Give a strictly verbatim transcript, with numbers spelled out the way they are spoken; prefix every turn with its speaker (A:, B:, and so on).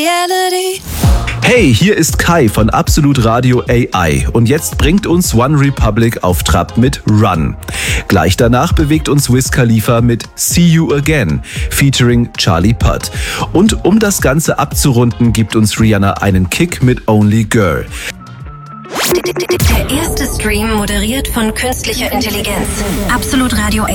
A: reality.
B: Hey, hier ist Kai von Absolut Radio A I und jetzt bringt uns One Republic auf Trab mit Run. Gleich danach bewegt uns Wiz Khalifa mit See You Again, featuring Charlie Puth. Und um das Ganze abzurunden, gibt uns Rihanna einen Kick mit Only Girl.
C: Der erste Stream moderiert von künstlicher Intelligenz. Absolut Radio A